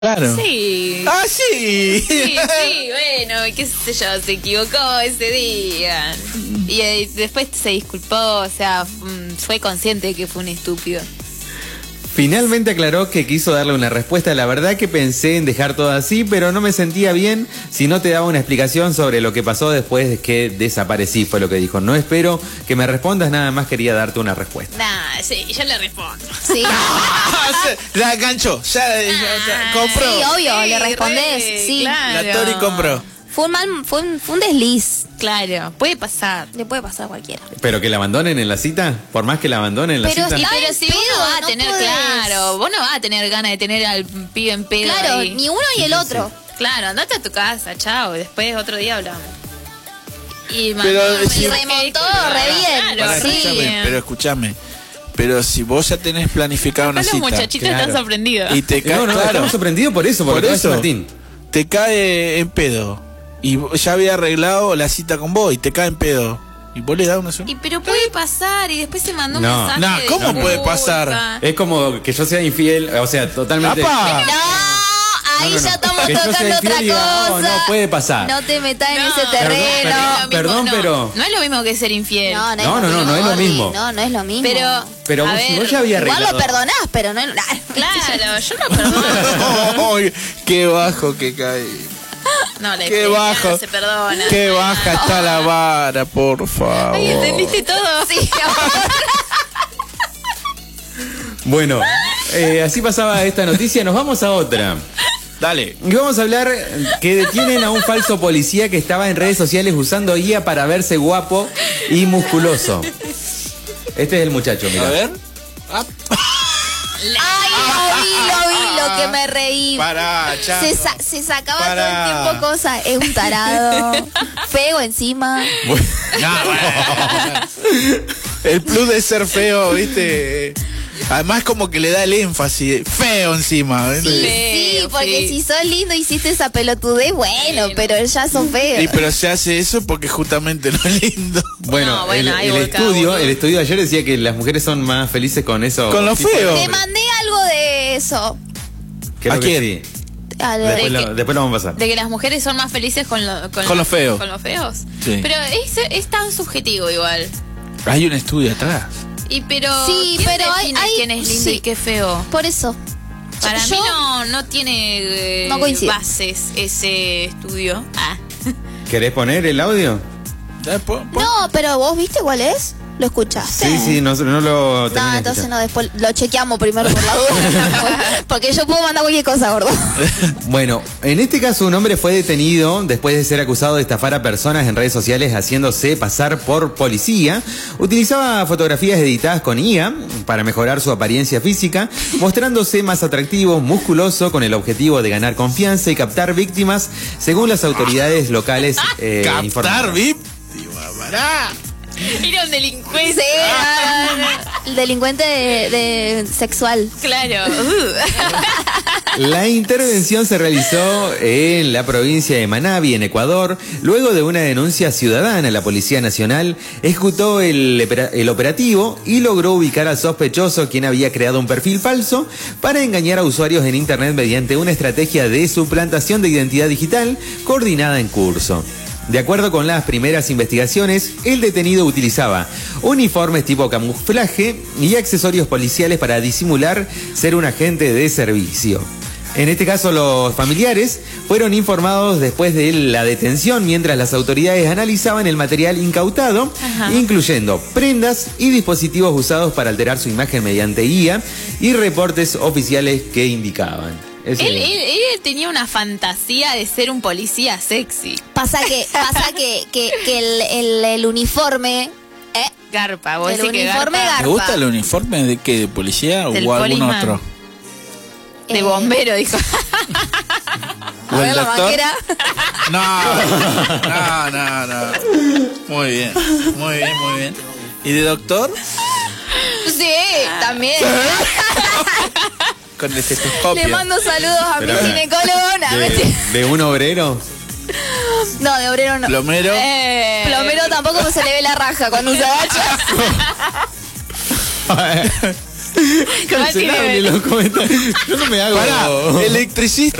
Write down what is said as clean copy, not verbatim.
Claro. Sí. ¡Ah, sí! Sí, bueno, qué sé yo, se equivocó ese día. Y después se disculpó, o sea, fue consciente de que fue un estúpido. Finalmente aclaró que quiso darle una respuesta. La verdad que pensé en dejar todo así, pero no me sentía bien si no te daba una explicación sobre lo que pasó después de que desaparecí, fue lo que dijo. No espero que me respondas, nada más quería darte una respuesta. Nah, sí, yo le respondo. Sí. La enganchó, ya compró. Sí, obvio, Sí, le respondés. re, Sí. claro. La Tori compró. Fue un desliz. Claro, puede pasar. Le puede pasar a cualquiera. ¿Pero que la abandonen en la cita? Por más que la abandonen en la Pero cita. sí, Pero en si vos pedo, no vas a no tener, podés. claro, vos no vas a tener ganas de tener al pibe en pedo. Claro, ahí. ni uno ni el otro. Claro, andate a tu casa, chao, después otro día hablamos. Y Pero si remontó, re bien. Pará, Sí. escúchame. Pero si vos ya tenés planificado una Los cita muchachitos claro. están sorprendidos. y te cae, No, claro, estamos sorprendidos por eso, porque por lo hace eso Martín. te cae en pedo y ya había arreglado la cita con vos y te cae en pedo y vos le das una Y pero puede pasar y después se mandó un No. mensaje. No, de ¿cómo disculpa. puede pasar? Es como que yo sea infiel, o sea, totalmente... ¡Apa! No, ahí No, no, ya no. estamos Que yo sea tocando infiel otra y diga, cosa. no, puede pasar. No te metas en No, ese terreno. Perdón, pero- No es lo mismo que ser infiel. No, No, no es lo mismo. No, no es lo mismo. Pero a vos, si ver, vos ya había igual arreglado... lo perdonás, pero no. Claro, yo no perdono. Ay, qué bajo que cae. No, la Qué infidelidad bajo. no se perdona. Qué baja está la vara, por favor. Ay, ¿entendiste todo? Sí. Bueno, así pasaba esta noticia, nos vamos a otra. Dale. Y vamos a hablar que detienen a un falso policía que estaba en redes sociales usando IA para verse guapo y musculoso. Este es el muchacho, A mira. ver. Ah, Ay, lo vi, lo que me reí. pará, chato. Se sacaba Pará. todo el tiempo cosas. Es un tarado. Feo encima. No, bueno. El plus de ser feo, ¿viste? Además como que le da el énfasis. Feo encima. Sí, ¿viste? sí, porque sí. si sos lindo hiciste esa pelotudez, bueno, pero ya sos Y feo. pero se hace eso porque justamente no es lindo. Bueno, No, bueno, ahí el voy, cada estudio, uno. el estudio de ayer decía que las mujeres son más felices con eso. Con lo feo. Te mandé algo de eso. Creo ¿A que quién? sí. A ver, Después lo vamos a pasar. De que las mujeres son más felices con Con los feos. Con los feos. Sí. Pero es tan subjetivo igual. Hay un estudio atrás. Pero Sí, ¿quién pero define hay- quién es lindo sí. y qué feo? por eso. Para Yo- mí no tiene No coincido. bases ese estudio. ¿Querés poner el audio? No, pero vos viste cuál es. ¿Lo escuchaste? Sí, no lo terminé No, de entonces escuchar. no, después lo chequeamos primero por la duda. Porque yo puedo mandar cualquier cosa, gordo. Bueno, en este caso un hombre fue detenido después de ser acusado de estafar a personas en redes sociales haciéndose pasar por policía. Utilizaba fotografías editadas con IA para mejorar su apariencia física, mostrándose más atractivo, musculoso, con el objetivo de ganar confianza y captar víctimas, según las autoridades locales Captar informaron. VIP. Pará. Era un delincuente. Sí, el delincuente de sexual. Claro. La intervención se realizó en la provincia de Manabí, en Ecuador. Luego de una denuncia ciudadana, la Policía Nacional ejecutó el operativo y logró ubicar al sospechoso, quien había creado un perfil falso para engañar a usuarios en Internet mediante una estrategia de suplantación de identidad digital coordinada en curso. De acuerdo con las primeras investigaciones, el detenido utilizaba uniformes tipo camuflaje y accesorios policiales para disimular ser un agente de servicio. En este caso, los familiares fueron informados después de la detención mientras las autoridades analizaban el material incautado, incluyendo prendas y dispositivos usados para alterar su imagen mediante IA y reportes oficiales que indicaban. Ese- Él tenía una fantasía de ser un policía sexy. Pasa que el uniforme. Garpa, vos El decís que uniforme garpa. garpa. ¿Te gusta el uniforme de qué? ¿De policía Del o algún policeman. otro? De bombero, dijo. A ¿O ver el la doctor? vaquera. No. Muy bien. ¿Y de doctor? Sí, también. Con el estetoscopio. Le mando saludos a mi Pero, ginecólogo. No, mentira. ¿De un obrero? No, de obrero no. Plomero. Plomero tampoco se le ve la raja cuando se agacha. Cancelable los comentarios. Yo no me hago. Pará, electricista